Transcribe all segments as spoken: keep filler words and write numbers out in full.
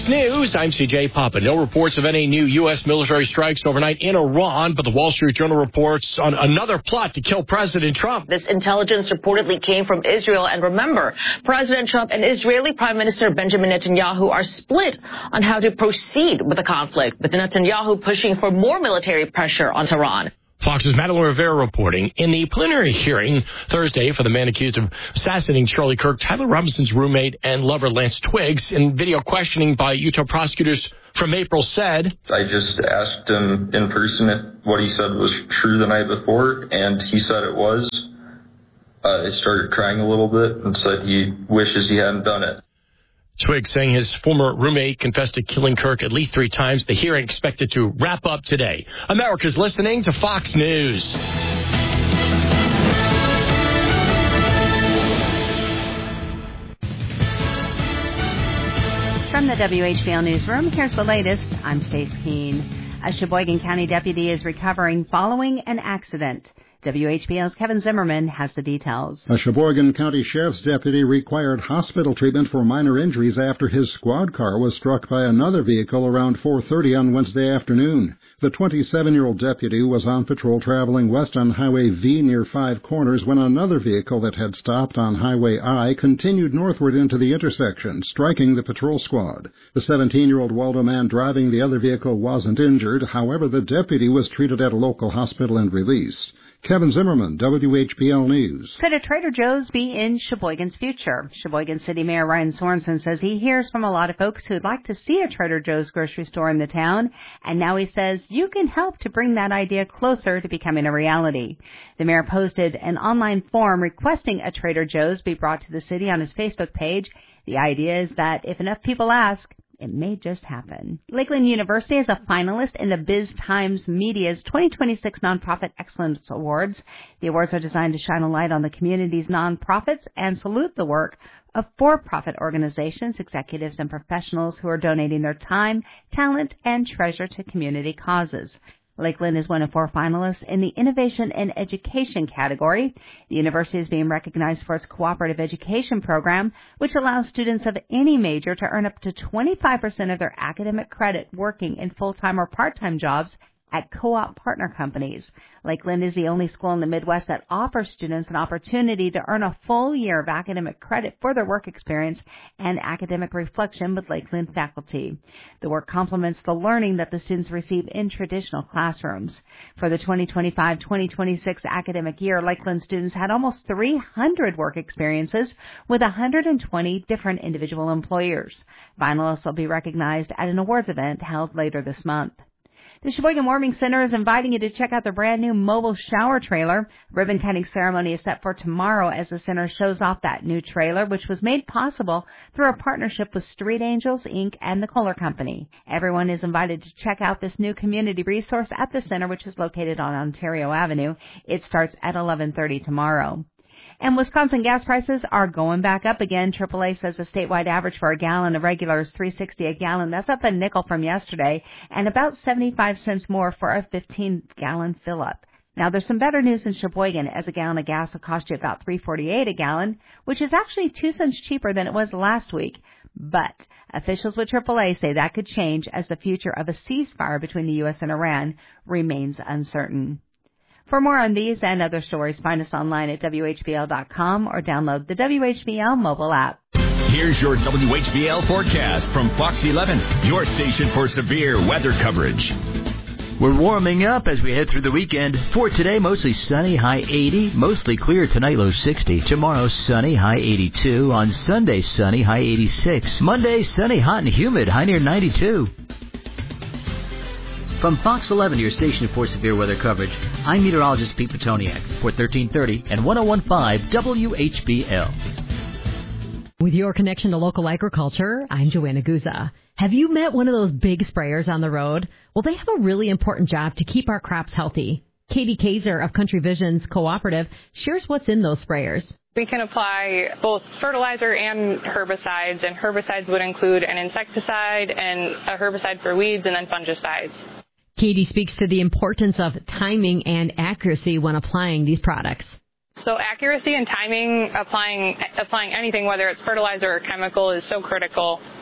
Fox News, I'm C J Papa. No reports of any new U S military strikes overnight in Iran, but the Wall Street Journal reports on another plot to kill President Trump. This intelligence reportedly came from Israel. And remember, President Trump and Israeli Prime Minister Benjamin Netanyahu are split on how to proceed with the conflict, with Netanyahu pushing for more military pressure on Tehran. Fox's Madeline Rivera reporting. In the preliminary hearing Thursday for the man accused of assassinating Charlie Kirk, Tyler Robinson's roommate and lover Lance Twiggs, in video questioning by Utah prosecutors from April, said, I just asked him in person if what he said was true the night before, and he said it was. Uh, he started crying a little bit and said he wishes he hadn't done it. Twiggs saying his former roommate confessed to killing Kirk at least three times. The hearing expected to wrap up today. America's listening to Fox News. From the W H B L Newsroom, here's the latest. I'm Stace Keene. A Sheboygan County deputy is recovering following an accident. W H B L's Kevin Zimmerman has the details. A Sheboygan County Sheriff's deputy required hospital treatment for minor injuries after his squad car was struck by another vehicle around four thirty on Wednesday afternoon. The twenty-seven-year-old deputy was on patrol traveling west on Highway V near Five Corners when another vehicle that had stopped on Highway I continued northward into the intersection, striking the patrol squad. The seventeen-year-old Waldo man driving the other vehicle wasn't injured. However, the deputy was treated at a local hospital and released. Kevin Zimmerman, W H B L News. Could a Trader Joe's be in Sheboygan's future? Sheboygan City Mayor Ryan Sorensen says he hears from a lot of folks who'd like to see a Trader Joe's grocery store in the town, and now he says you can help to bring that idea closer to becoming a reality. The mayor posted an online form requesting a Trader Joe's be brought to the city on his Facebook page. The idea is that if enough people ask, it may just happen. Lakeland University is a finalist in the Biz Times Media's twenty twenty-six Nonprofit Excellence Awards. The awards are designed to shine a light on the community's nonprofits and salute the work of for-profit organizations, executives, and professionals who are donating their time, talent, and treasure to community causes. Lakeland is one of four finalists in the Innovation in Education category. The university is being recognized for its cooperative education program, which allows students of any major to earn up to twenty-five percent of their academic credit working in full-time or part-time jobs at co-op partner companies. Lakeland is the only school in the Midwest that offers students an opportunity to earn a full year of academic credit for their work experience and academic reflection with Lakeland faculty. The work complements the learning that the students receive in traditional classrooms. For the twenty twenty-five twenty twenty-six academic year, Lakeland students had almost three hundred work experiences with one hundred twenty different individual employers. Finalists will be recognized at an awards event held later this month. The Sheboygan Warming Center is inviting you to check out their brand new mobile shower trailer. Ribbon cutting ceremony is set for tomorrow as the center shows off that new trailer, which was made possible through a partnership with Street Angels, Incorporated and the Kohler Company. Everyone is invited to check out this new community resource at the center, which is located on Ontario Avenue. It starts at eleven thirty tomorrow. And Wisconsin gas prices are going back up again. triple A says the statewide average for a gallon of regular is three dollars and sixty cents a gallon. That's up a nickel from yesterday, and about seventy-five cents more for a fifteen-gallon fill-up. Now, there's some better news in Sheboygan, as a gallon of gas will cost you about three dollars and forty-eight cents a gallon, which is actually two cents cheaper than it was last week. But officials with triple A say that could change as the future of a ceasefire between the U S and Iran remains uncertain. For more on these and other stories, find us online at W H B L dot com or download the W H B L mobile app. Here's your W H B L forecast from Fox eleven, your station for severe weather coverage. We're warming up as we head through the weekend. For today, mostly sunny, high eighty. Mostly clear tonight, low sixty. Tomorrow, sunny, high eighty-two. On Sunday, sunny, high eighty-six. Monday, sunny, hot and humid, high near ninety-two. From Fox eleven, your station for severe weather coverage, I'm meteorologist Pete Petoniak for thirteen thirty and one oh one point five W H B L. With your connection to local agriculture, I'm Joanna Guza. Have you met one of those big sprayers on the road? Well, they have a really important job to keep our crops healthy. Katie Kaiser of Country Visions Cooperative shares what's in those sprayers. We can apply both fertilizer and herbicides, and herbicides would include an insecticide and a herbicide for weeds and then fungicides. Katie speaks to the importance of timing and accuracy when applying these products. So accuracy and timing, applying applying anything, whether it's fertilizer or chemical, is so critical.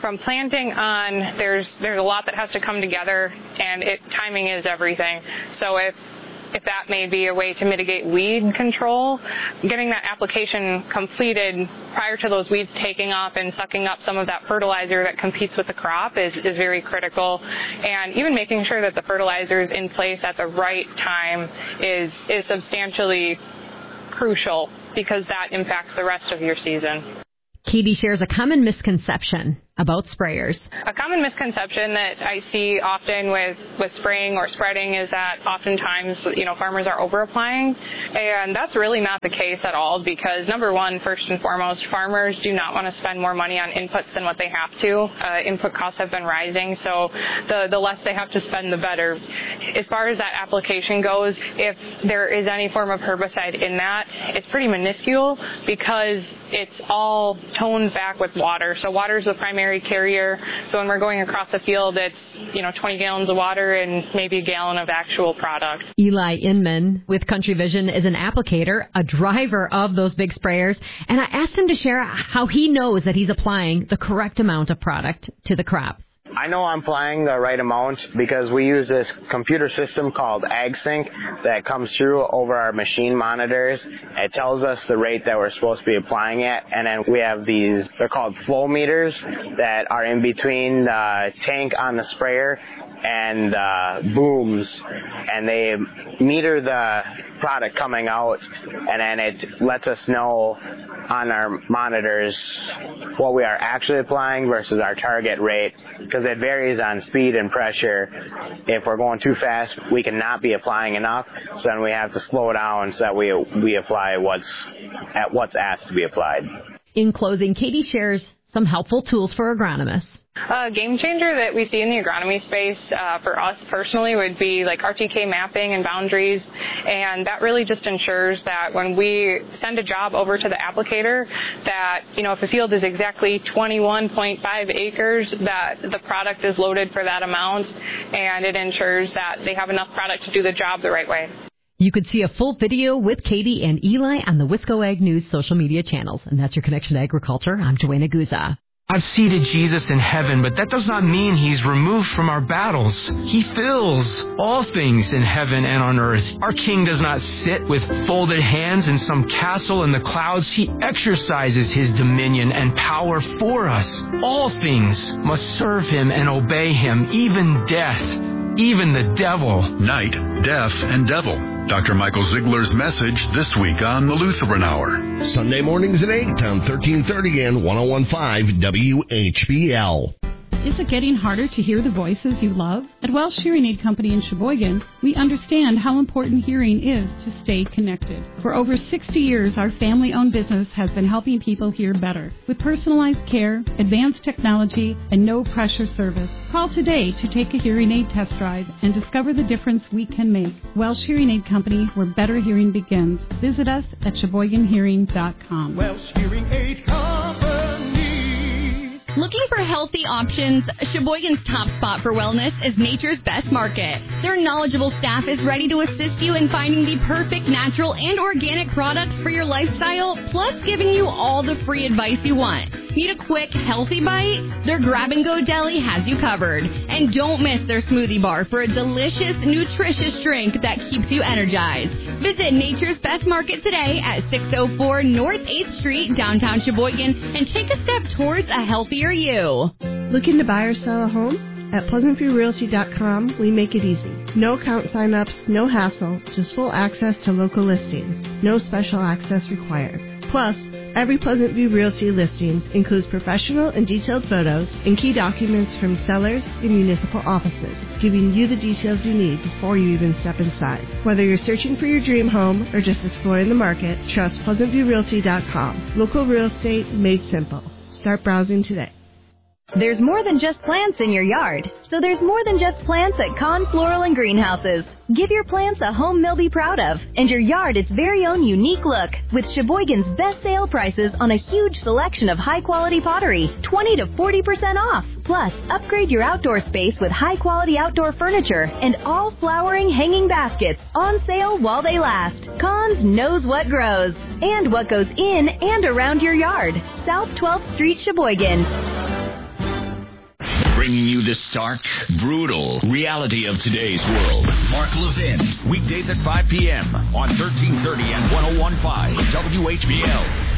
from planting on, there's there's a lot that has to come together, and it timing is everything. So if if that may be a way to mitigate weed control, getting that application completed prior to those weeds taking off and sucking up some of that fertilizer that competes with the crop is, is very critical. And even making sure that the fertilizer is in place at the right time is, is substantially crucial, because that impacts the rest of your season. Katie shares a common misconception about sprayers. A common misconception that I see often with, with spraying or spreading is that oftentimes, you know, farmers are over-applying, and that's really not the case at all, because number one, first and foremost, farmers do not want to spend more money on inputs than what they have to. Uh, input costs have been rising, so the, the less they have to spend, the better. As far as that application goes, if there is any form of herbicide in that, it's pretty minuscule because it's all toned back with water. So water is the primary carrier. So when we're going across the field, it's, you know, twenty gallons of water and maybe a gallon of actual product. Eli Inman with Country Vision is an applicator, a driver of those big sprayers, and I asked him to share how he knows that he's applying the correct amount of product to the crops. I know I'm applying the right amount because we use this computer system called AgSync that comes through over our machine monitors. It tells us the rate that we're supposed to be applying at, and then we have these, they're called flow meters, that are in between the tank on the sprayer and uh, booms, and they meter the product coming out, and then it lets us know on our monitors what we are actually applying versus our target rate, because it varies on speed and pressure. If we're going too fast, we cannot be applying enough, so then we have to slow down so that we we apply what's at what's asked to be applied. In closing, Katie shares some helpful tools for agronomists. A game changer that we see in the agronomy space uh, for us personally would be like R T K mapping and boundaries, and that really just ensures that when we send a job over to the applicator, that, you know, if a field is exactly twenty-one point five acres, that the product is loaded for that amount, and it ensures that they have enough product to do the job the right way. You could see a full video with Katie and Eli on the Wisco Ag News social media channels. And that's your Connection to Agriculture. I'm Joanna Guza. I've seated Jesus in heaven, but that does not mean he's removed from our battles. He fills all things in heaven and on earth. Our King does not sit with folded hands in some castle in the clouds. He exercises his dominion and power for us. All things must serve him and obey him, even death, even the devil. Night, death, and devil. Doctor Michael Ziegler's message this week on the Lutheran Hour. Sunday mornings at eight on thirteen thirty and one oh one point five W H B L. Is it getting harder to hear the voices you love? At Welsh Hearing Aid Company in Sheboygan, we understand how important hearing is to stay connected. For over sixty years, our family-owned business has been helping people hear better with personalized care, advanced technology, and no-pressure service. Call today to take a hearing aid test drive and discover the difference we can make. Welsh Hearing Aid Company, where better hearing begins. Visit us at sheboygan hearing dot com. Welsh Hearing Aid Company. Looking for healthy options? Sheboygan's top spot for wellness is Nature's Best Market. Their knowledgeable staff is ready to assist you in finding the perfect natural and organic products for your lifestyle, plus giving you all the free advice you want. Need a quick, healthy bite? Their grab-and-go deli has you covered. And don't miss their smoothie bar for a delicious, nutritious drink that keeps you energized. Visit Nature's Best Market today at six oh four North eighth Street, downtown Sheboygan, and take a step towards a healthier you. Looking to buy or sell a home? At Pleasant View Realty dot com, we make it easy. No account sign-ups, no hassle, just full access to local listings. No special access required. Plus, every Pleasant View Realty listing includes professional and detailed photos and key documents from sellers and municipal offices, giving you the details you need before you even step inside. Whether you're searching for your dream home or just exploring the market, trust Pleasant View Realty dot com. Local real estate made simple. Start browsing today. There's more than just plants in your yard, so there's more than just plants at Con Floral and Greenhouses. Give your plants a home they'll be proud of, and your yard its very own unique look with Sheboygan's best sale prices on a huge selection of high-quality pottery, twenty to forty percent off. Plus, upgrade your outdoor space with high-quality outdoor furniture and all flowering hanging baskets on sale while they last. Cons knows what grows and what goes in and around your yard. South twelfth Street, Sheboygan. Bringing you the stark, brutal reality of today's world. Mark Levin. Weekdays at five p.m. on thirteen thirty and ten fifteen W H B L.